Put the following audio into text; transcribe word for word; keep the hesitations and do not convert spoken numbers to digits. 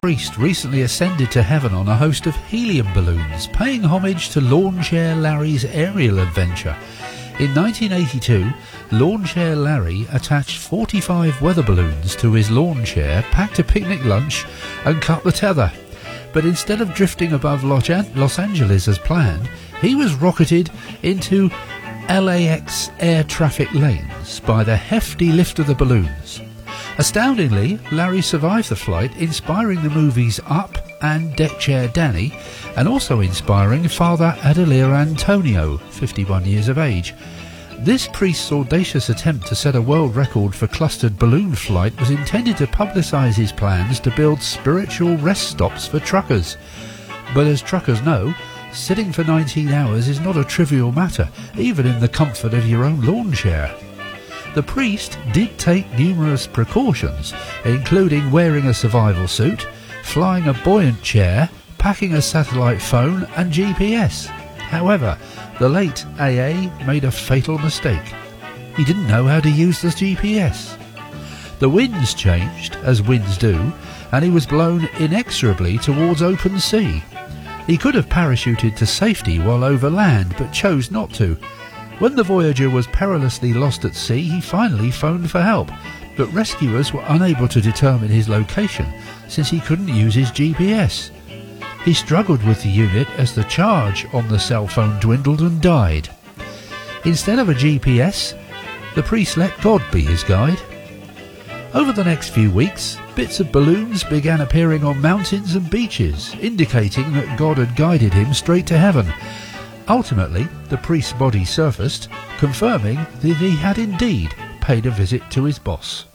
priest recently ascended to heaven on a host of helium balloons, paying homage to Lawn Chair Larry's aerial adventure. In nineteen eighty-two, Lawn Chair Larry attached forty-five weather balloons to his lawn chair, packed a picnic lunch and cut the tether. But instead of drifting above Los Angeles as planned, he was rocketed into L A X air traffic lanes by the hefty lift of the balloons. Astoundingly, Larry survived the flight, inspiring the movies Up and Deck Chair Danny, and also inspiring Father Adelier Antonio, fifty-one years of age. This priest's audacious attempt to set a world record for clustered balloon flight was intended to publicise his plans to build spiritual rest stops for truckers. But as truckers know, sitting for nineteen hours is not a trivial matter, even in the comfort of your own lawn chair. The priest did take numerous precautions, including wearing a survival suit, flying a buoyant chair, packing a satellite phone and G P S. However, the late A A made a fatal mistake. He didn't know how to use the G P S. The winds changed, as winds do, and he was blown inexorably towards open sea. He could have parachuted to safety while over land, but chose not to. When the Voyager was perilously lost at sea, he finally phoned for help, but rescuers were unable to determine his location since he couldn't use his G P S. He struggled with the unit as the charge on the cell phone dwindled and died. Instead of a G P S, the priest let God be his guide. Over the next few weeks, bits of balloons began appearing on mountains and beaches, indicating that God had guided him straight to heaven. Ultimately, the priest's body surfaced, confirming that he had indeed paid a visit to his boss.